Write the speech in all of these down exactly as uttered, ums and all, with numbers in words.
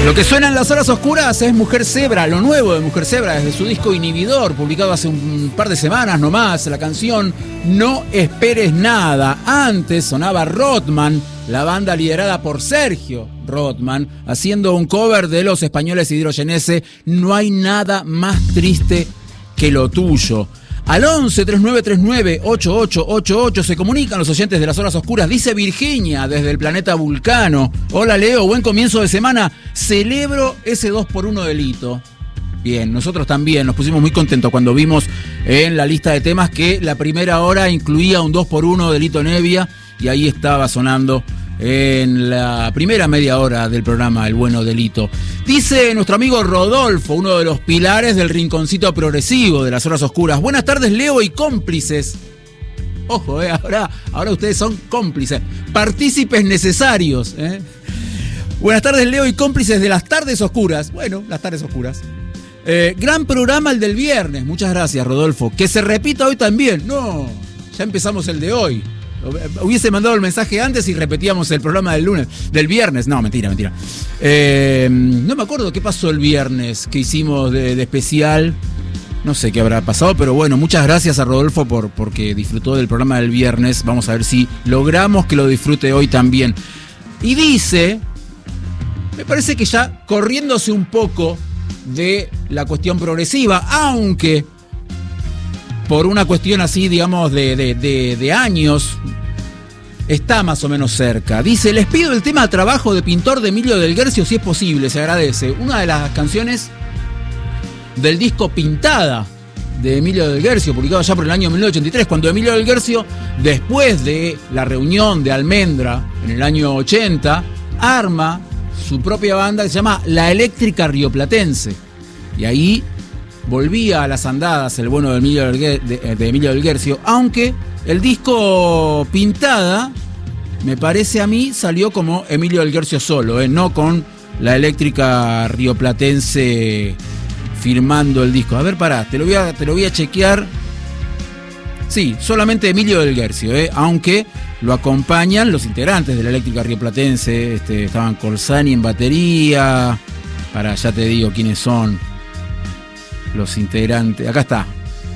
Lo que suena en las horas oscuras es Mujer Zebra, lo nuevo de Mujer Zebra, desde su disco Inhibidor, publicado hace un par de semanas nomás, la canción No Esperes Nada. Antes sonaba Rothman, la banda liderada por Sergio Rothman, haciendo un cover de los españoles Hidrogenese, No hay nada más triste que lo tuyo. Al once, treinta y nueve treinta y nueve, ochenta y ocho ochenta y ocho se comunican los oyentes de las horas oscuras. Dice Virginia desde el planeta Vulcano. Hola Leo, buen comienzo de semana. Celebro ese dos por uno delito. Bien, nosotros también nos pusimos muy contentos cuando vimos en la lista de temas que la primera hora incluía un dos por uno delito Nevia y ahí estaba sonando en la primera media hora del programa El Bueno Delito. Dice nuestro amigo Rodolfo, uno de los pilares del rinconcito progresivo de las horas oscuras. Buenas tardes, Leo y cómplices. Ojo, eh, ahora, ahora ustedes son cómplices, partícipes necesarios. Eh. Buenas tardes, Leo y cómplices de las tardes oscuras. Bueno, las tardes oscuras. Eh, gran programa el del viernes. Muchas gracias, Rodolfo. Que se repita hoy también. No, ya empezamos el de hoy. Hubiese mandado el mensaje antes y repetíamos el programa del lunes, del viernes. No, mentira, mentira. Eh, no me acuerdo qué pasó el viernes que hicimos de, de especial. No sé qué habrá pasado, pero bueno, muchas gracias a Rodolfo por porque disfrutó del programa del viernes. Vamos a ver si logramos que lo disfrute hoy también. Y dice, me parece que ya corriéndose un poco de la cuestión progresiva, aunque por una cuestión así, digamos, de, de, de, de años, está más o menos cerca. Dice, les pido el tema Trabajo de Pintor de Emilio del Guercio, si es posible, se agradece. Una de las canciones del disco Pintada de Emilio del Guercio, publicado ya por el año mil novecientos ochenta y tres, cuando Emilio del Guercio, después de la reunión de Almendra en el año ochenta, arma su propia banda que se llama La Eléctrica Rioplatense. Y ahí volvía a las andadas el bueno de Emilio del, de, de Emilio del Guercio, aunque el disco Pintada, me parece a mí, salió como Emilio del Guercio solo, eh, no con La Eléctrica Rioplatense firmando el disco. A ver, pará, te lo voy a, te lo voy a chequear. Sí, solamente Emilio del Guercio, eh, aunque lo acompañan los integrantes de La Eléctrica Rioplatense. Este, estaban Corsani en batería. Para, ya te digo quiénes son los integrantes. Acá está.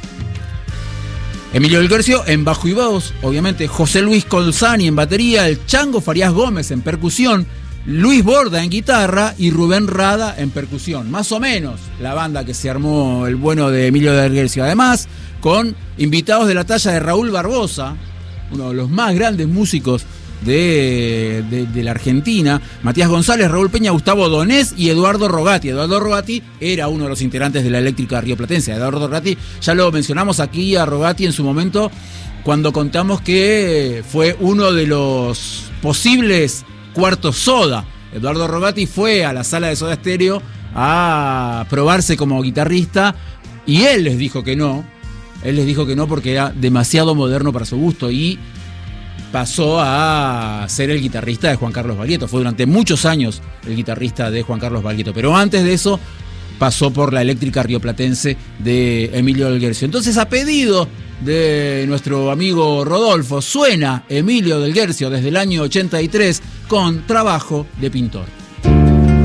Emilio del Guercio en bajo y voz, obviamente. José Luis Colzani en batería. El Chango Farías Gómez en percusión. Luis Borda en guitarra y Rubén Rada en percusión. Más o menos la banda que se armó el bueno de Emilio del Guercio. Además, con invitados de la talla de Raúl Barbosa, uno de los más grandes músicos De, de, de la Argentina, Matías González, Raúl Peña, Gustavo Donés y Eduardo Rogati. Eduardo Rogati era uno de los integrantes de La Eléctrica Rioplatense. Eduardo Rogati, ya lo mencionamos aquí a Rogati en su momento, cuando contamos que fue uno de los posibles cuartos Soda. Eduardo Rogati fue a la sala de Soda Stereo a probarse como guitarrista y él les dijo que no. Él les dijo que no porque era demasiado moderno para su gusto y pasó a ser el guitarrista de Juan Carlos Baglietto. Fue durante muchos años el guitarrista de Juan Carlos Baglietto. Pero antes de eso pasó por La Eléctrica Rioplatense de Emilio del Guercio. Entonces, a pedido de nuestro amigo Rodolfo, suena Emilio del Guercio desde el año ochenta y tres con Trabajo de Pintor.